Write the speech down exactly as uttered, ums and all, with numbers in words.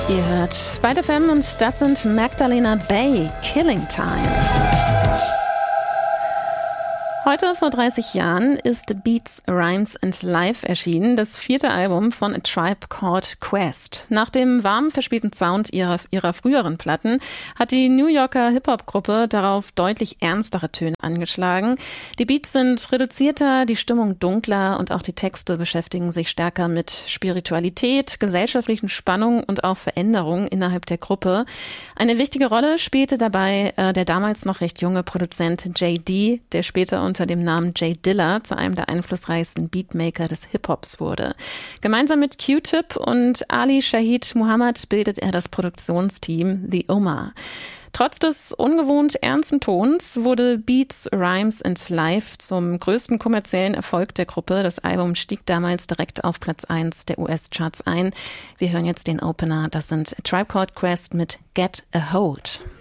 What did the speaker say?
Ihr hört Spider F M und das sind Magdalena Bay, Killing Time. Heute vor dreißig Jahren ist Beats, Rhymes and Life erschienen, das vierte Album von A Tribe Called Quest. Nach dem warmen, verspielten Sound ihrer, ihrer früheren Platten hat die New Yorker Hip-Hop-Gruppe darauf deutlich ernstere Töne angeschlagen. Die Beats sind reduzierter, die Stimmung dunkler und auch die Texte beschäftigen sich stärker mit Spiritualität, gesellschaftlichen Spannungen und auch Veränderungen innerhalb der Gruppe. Eine wichtige Rolle spielte dabei äh, der damals noch recht junge Produzent J D, der später unter dem Namen J Dilla zu einem der einflussreichsten Beatmaker des Hip-Hops wurde. Gemeinsam mit Q-Tip und Ali Shaheed Muhammad bildet er das Produktionsteam The Ummah. Trotz des ungewohnt ernsten Tons wurde Beats, Rhymes and Life zum größten kommerziellen Erfolg der Gruppe. Das Album stieg damals direkt auf Platz eins der U S-Charts ein. Wir hören jetzt den Opener, das sind A Tribe Called Quest mit Get a Hold.